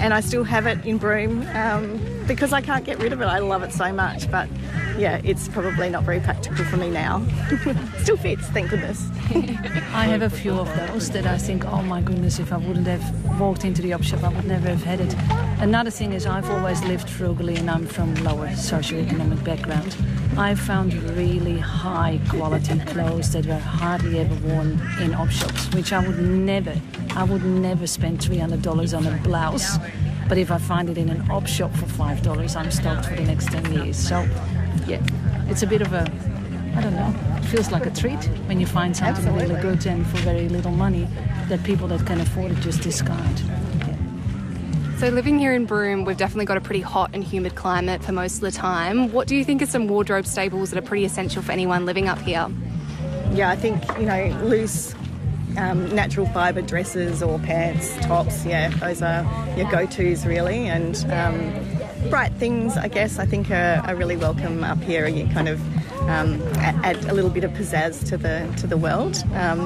and I still have it in Broome because I can't get rid of it. I love it so much, but yeah, it's probably not very practical for me now. Still fits, thank goodness. I have a few of those that I think, oh my goodness, if I wouldn't have walked into the op shop, I would never have had it. Another thing is I've always lived frugally and I'm from lower socioeconomic background. I found really high quality clothes that were hardly ever worn in op shops, which I would never spend $300 on a blouse. But if I find it in an op shop for $5, I'm stoked for the next 10 years. So, yeah, it's a bit of a, I don't know, it feels like a treat when you find something Absolutely. really good and for very little money that people that can afford it just discard. Yeah. So living here in Broome, we've definitely got a pretty hot and humid climate for most of the time. What do you think are some wardrobe staples that are pretty essential for anyone living up here? Yeah, I think, loose natural fibre dresses or pants, tops, yeah, those are your go-tos really. And bright things, I guess, I think are really welcome up here. You kind of add a little bit of pizzazz to the world.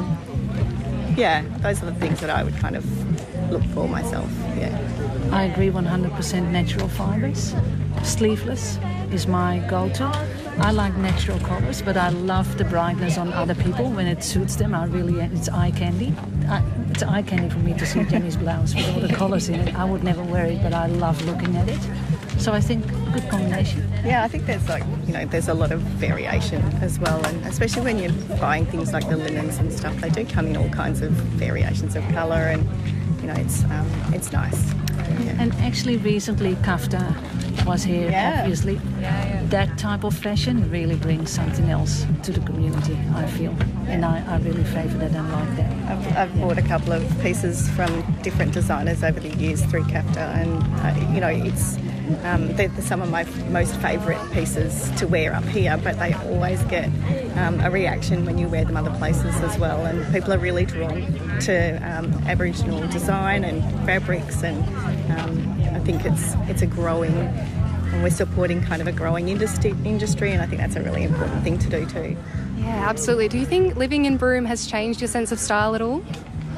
Yeah, those are the things that I would kind of look for myself, yeah. I agree 100% natural fibres. Sleeveless is my go-to. I like natural colours, but I love the brightness on other people when it suits them. It's eye candy. It's eye candy for me to see Jenny's blouse with all the colours in it. I would never wear it, but I love looking at it. So I think good combination. Yeah, I think there's there's a lot of variation as well, and especially when you're buying things like the linens and stuff, they do come in all kinds of variations of colour, and it's nice. Yeah. And actually recently Kafta was here, obviously. Yeah. That type of fashion really brings something else to the community, I feel. And I really favour that and like that. I've bought a couple of pieces from different designers over the years through Kafta, and it's they're some of my most favourite pieces to wear up here, but they always get a reaction when you wear them other places as well, and people are really drawn to Aboriginal design and fabrics, and I think it's a growing, and we're supporting kind of a growing industry, and I think that's a really important thing to do too. Yeah, absolutely. Do you think living in Broome has changed your sense of style at all?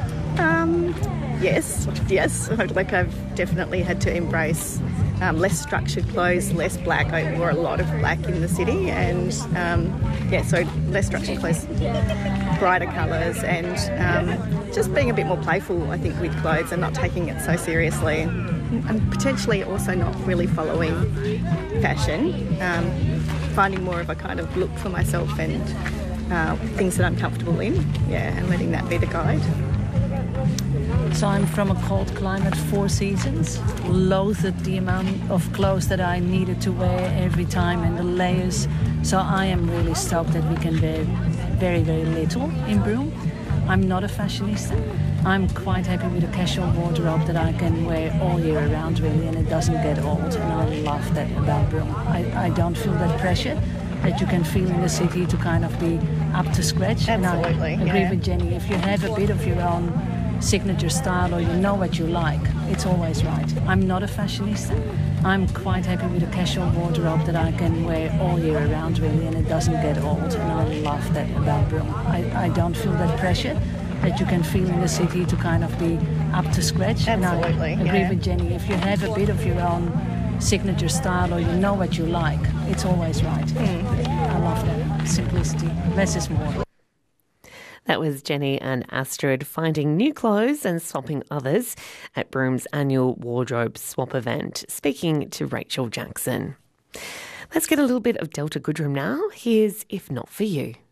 Yes. Like I've definitely had to embrace less structured clothes, less black. I wore a lot of black in the city, and so less structured clothes, brighter colours, and just being a bit more playful, I think, with clothes and not taking it so seriously, and potentially also not really following fashion, finding more of a kind of look for myself and things that I'm comfortable in, and letting that be the guide. So I'm from a cold climate, 4 seasons, loathed the amount of clothes that I needed to wear every time and the layers. So I am really stoked that we can wear very, very little in Broome. I'm not a fashionista. I'm quite happy with a casual wardrobe that I can wear all year around really, and it doesn't get old, and I love that about Broome. I don't feel that pressure that you can feel in the city to kind of be up to scratch. Absolutely, and I agree with Jenny, if you have a bit of your own signature style or you know what you like, it's always right. I'm not a fashionista. I'm quite happy with a casual wardrobe that I can wear all year around really, and it doesn't get old, and I love that about Broome. I don't feel that pressure that you can feel in the city to kind of be up to scratch. Absolutely, and I agree with Jenny, if you have a bit of your own signature style or you know what you like, it's always right. I love that simplicity. Less is more. That was Jenny and Astrid finding new clothes and swapping others at Broome's annual wardrobe swap event, speaking to Rachel Jackson. Let's get a little bit of Delta Goodrem now. Here's If Not For You.